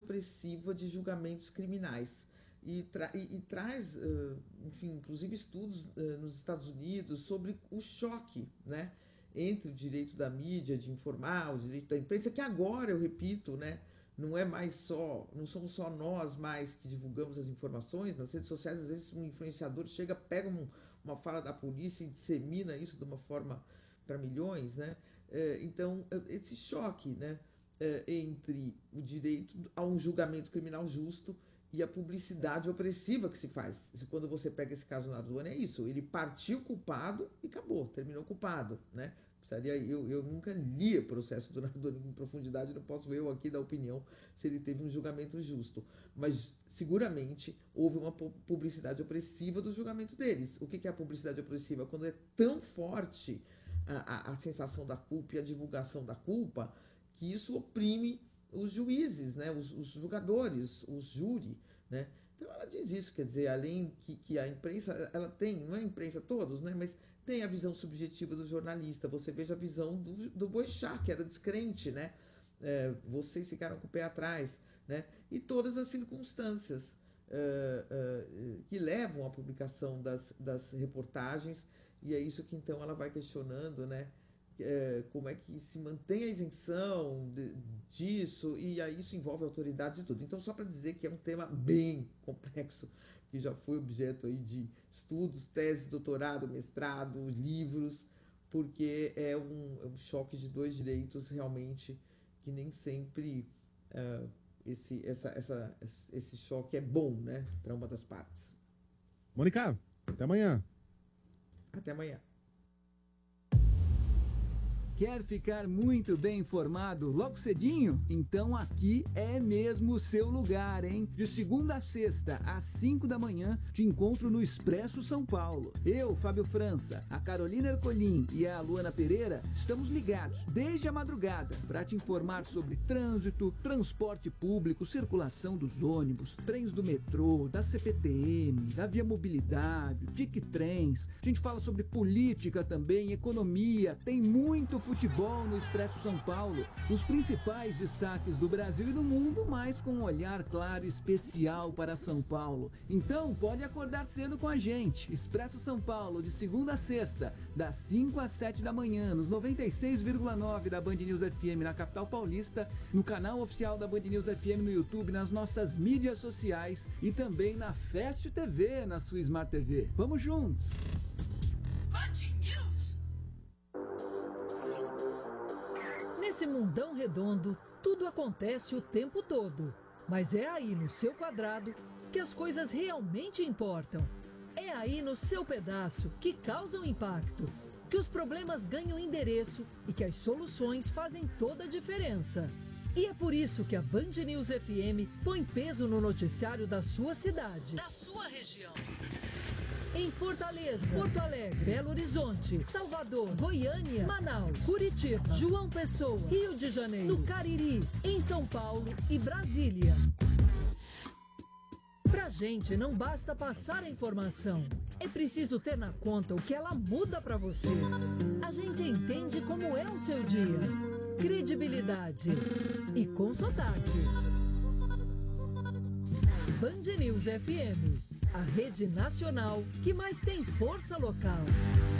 opressiva de julgamentos criminais. E traz, enfim, inclusive estudos nos Estados Unidos sobre o choque, né, entre o direito da mídia de informar, o direito da imprensa, que agora, eu repito, né, não somos só nós mais que divulgamos as informações. Nas redes sociais, às vezes um influenciador chega, pega uma fala da polícia e dissemina isso de uma forma para milhões, né? Então, esse choque, né, entre o direito a um julgamento criminal justo e a publicidade opressiva que se faz. Quando você pega esse caso Nardoni, é isso, ele partiu culpado e acabou, terminou culpado, né? Eu nunca li o processo do Nardoni com profundidade, não posso eu aqui dar opinião se ele teve um julgamento justo, mas seguramente houve uma publicidade opressiva do julgamento deles. O que é a publicidade opressiva? Quando é tão forte a sensação da culpa e a divulgação da culpa, que isso oprime os juízes, né, os julgadores, os júri, né? Então ela diz isso, quer dizer, além que a imprensa, ela tem, não é a imprensa todos, né, mas tem a visão subjetiva do jornalista. Você veja a visão do Boechat, que era descrente, né? Vocês ficaram com o pé atrás, né? E todas as circunstâncias que levam à publicação das reportagens, e é isso que então ela vai questionando, né? Como é que se mantém a isenção disso, e aí isso envolve autoridades e tudo. Então, só para dizer que é um tema bem complexo, que já foi objeto aí de estudos, teses, doutorado, mestrado, livros, porque é um choque de dois direitos realmente que nem sempre esse choque é bom, né, para uma das partes. Mônica, até amanhã. Até amanhã. Quer ficar muito bem informado logo cedinho? Então aqui é mesmo o seu lugar, hein? De segunda a sexta, às 5 da manhã, te encontro no Expresso São Paulo. Eu, Fábio França, a Carolina Ercolim e a Luana Pereira estamos ligados desde a madrugada para te informar sobre trânsito, transporte público, circulação dos ônibus, trens do metrô, da CPTM, da Via Mobilidade, Tic Trens. A gente fala sobre política também, economia, tem muito futebol no Expresso São Paulo, os principais destaques do Brasil e do mundo, mas com um olhar claro e especial para São Paulo. Então pode acordar cedo com a gente. Expresso São Paulo, de segunda a sexta, das 5 às 7 da manhã, nos 96,9 da Band News FM na capital paulista, no canal oficial da Band News FM no YouTube, nas nossas mídias sociais e também na Fast TV, na sua Smart TV. Vamos juntos! Nesse mundão redondo, tudo acontece o tempo todo. Mas é aí no seu quadrado que as coisas realmente importam. É aí no seu pedaço que causam impacto, que os problemas ganham endereço e que as soluções fazem toda a diferença. E é por isso que a Band News FM põe peso no noticiário da sua cidade, da sua região. Em Fortaleza, Porto Alegre, Belo Horizonte, Salvador, Goiânia, Manaus, Curitiba, João Pessoa, Rio de Janeiro, no Cariri, em São Paulo e Brasília. Pra gente não basta passar a informação, é preciso ter na conta o que ela muda pra você. A gente entende como é o seu dia. Credibilidade e com sotaque. Band News FM. A rede nacional que mais tem força local.